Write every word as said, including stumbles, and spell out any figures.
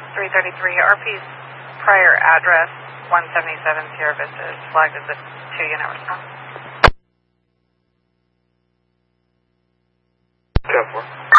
three thirty-three. R P's prior address, one seventy-seven Sierra Vista, is flagged as a two-unit response. ten four.